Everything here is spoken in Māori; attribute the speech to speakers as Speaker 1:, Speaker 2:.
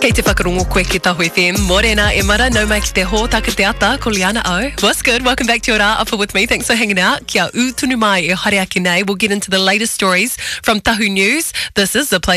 Speaker 1: Kei te whakarongo koe ki Tahu FM. Morena e mara, nau mai ki te hō, taka te ata, ko Liana O. What's good? Welcome back to your Upper with me. Thanks for hanging out. Kia ū tunu mai e haere ake nei. We'll get into the latest stories from Tahu News. This is the place